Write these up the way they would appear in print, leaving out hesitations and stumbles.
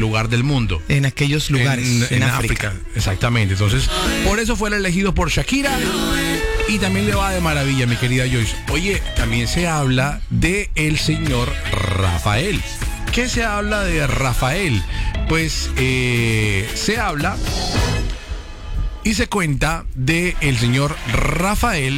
lugar del mundo. En aquellos lugares, en África. Exactamente. Entonces, por eso fue el elegido por Shakira. Y también le va de maravilla, mi querida Joyce. Oye, también se habla de el señor Rafael. ¿Qué se habla de Rafael? Pues se habla y se cuenta de el señor Rafael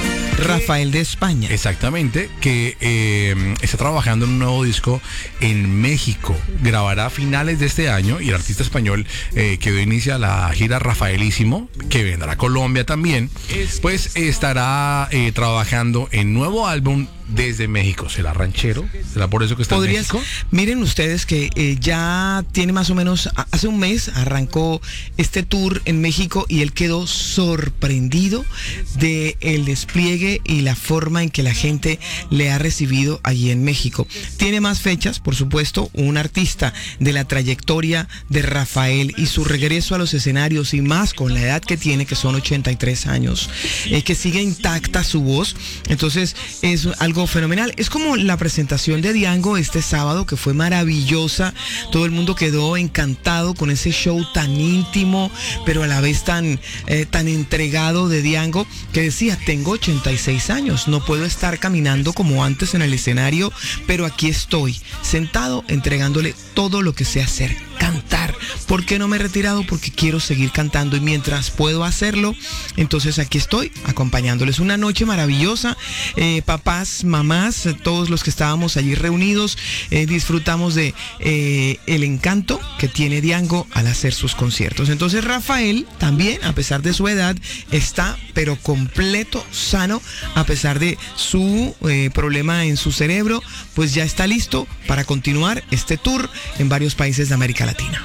de España. Exactamente, que está trabajando en un nuevo disco en México. Grabará a finales de este año y el artista español que inicia la gira Rafaelísimo, que vendrá a Colombia también, pues estará trabajando en nuevo álbum desde México. ¿Será ranchero? ¿Será por eso que está en México? Miren ustedes que ya tiene más o menos, hace un mes arrancó este tour en México y él quedó sorprendido de el despliegue y la forma en que la gente le ha recibido allí en México. Tiene más fechas, por supuesto, un artista de la trayectoria de Rafael y su regreso a los escenarios y más con la edad que tiene, que son 83 años, que sigue intacta su voz. Entonces es algo fenomenal. Es como la presentación de Diango este sábado, que fue maravillosa. Todo el mundo quedó encantado con ese show tan íntimo, pero a la vez tan entregado de Diango, que decía: tengo 86 años, no puedo estar caminando como antes en el escenario, pero aquí estoy, sentado, entregándole todo lo que sé hacer, cantar. ¿Por qué no me he retirado? Porque quiero seguir cantando y mientras puedo hacerlo, entonces aquí estoy acompañándoles. Una noche maravillosa, papás, mamás, todos los que estábamos allí reunidos, disfrutamos de el encanto que tiene Diango al hacer sus conciertos. Entonces Rafael también, a pesar de su edad, está pero completo, sano, a pesar de su problema en su cerebro, pues ya está listo para continuar este tour en varios países de América Latina.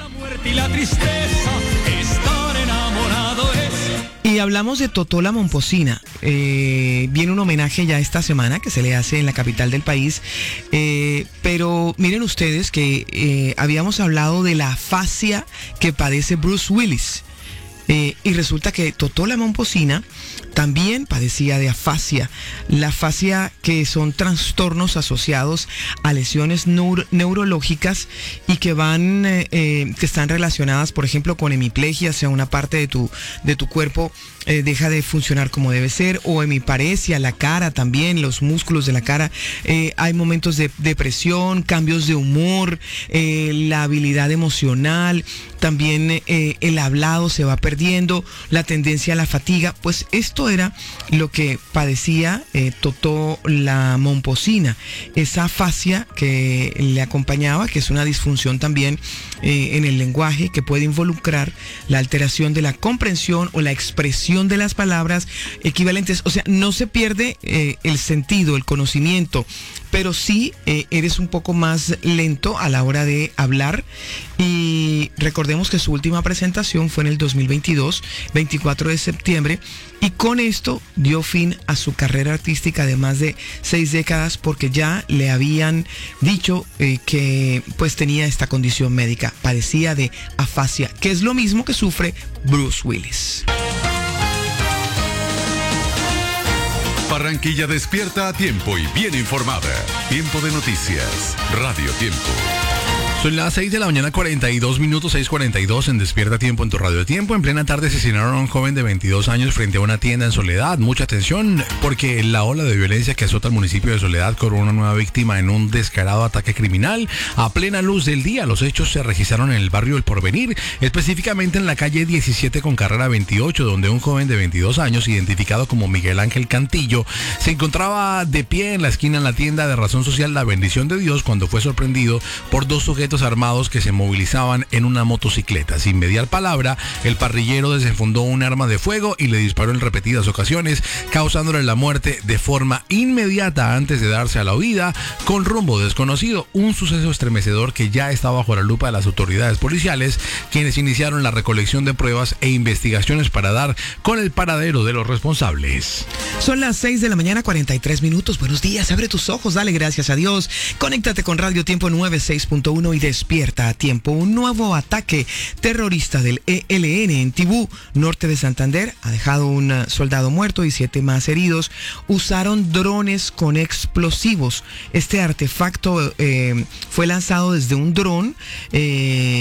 Y hablamos de Totó la Momposina. Viene un homenaje ya esta semana que se le hace en la capital del país. Pero miren ustedes que habíamos hablado de la afasia que padece Bruce Willis. Y resulta que Totó la Momposina también padecía de afasia. La afasia, que son trastornos asociados a lesiones neurológicas y que que están relacionadas, por ejemplo, con hemiplegia, o sea, una parte de tu cuerpo deja de funcionar como debe ser, o hemiparesia, la cara también, los músculos de la cara. Hay momentos de depresión, cambios de humor, la habilidad emocional, también el hablado se va perdiendo, la tendencia a la fatiga. Pues esto era lo que padecía Totó la Momposina, esa afasia que le acompañaba, que es una disfunción también en el lenguaje que puede involucrar la alteración de la comprensión o la expresión de las palabras equivalentes. O sea, no se pierde el sentido, el conocimiento, pero sí eres un poco más lento a la hora de hablar. Y recordemos que su última presentación fue en el 2022, 24 de septiembre, y con esto dio fin a su carrera artística de más de 6 décadas, porque ya le habían dicho que pues tenía esta condición médica, padecía de afasia, que es lo mismo que sufre Bruce Willis. Barranquilla despierta a tiempo y bien informada. Tiempo de noticias. Radio Tiempo. Son las 6 de la mañana, 42 minutos, 6:42 en Despierta Tiempo en tu Radio Tiempo. En plena tarde asesinaron a un joven de 22 años frente a una tienda en Soledad. Mucha atención, porque la ola de violencia que azota el municipio de Soledad cobró una nueva víctima en un descarado ataque criminal a plena luz del día. Los hechos se registraron en el barrio El Porvenir, específicamente en la calle 17 con carrera 28, donde un joven de 22 años, identificado como Miguel Ángel Cantillo, se encontraba de pie en la esquina de la tienda de razón social La Bendición de Dios cuando fue sorprendido por dos sujetos armados que se movilizaban en una motocicleta. Sin mediar palabra, el parrillero desenfundó un arma de fuego y le disparó en repetidas ocasiones, causándole la muerte de forma inmediata antes de darse a la huida con rumbo desconocido. Un suceso estremecedor que ya está bajo la lupa de las autoridades policiales, quienes iniciaron la recolección de pruebas e investigaciones para dar con el paradero de los responsables. Son las 6 de la mañana, 43 minutos. Buenos días, abre tus ojos, dale gracias a Dios. Conéctate con Radio Tiempo 96.1 y despierta a tiempo. Un nuevo ataque terrorista del ELN en Tibú, norte de Santander, ha dejado un soldado muerto y 7 más heridos. Usaron drones con explosivos. Este artefacto fue lanzado desde un dron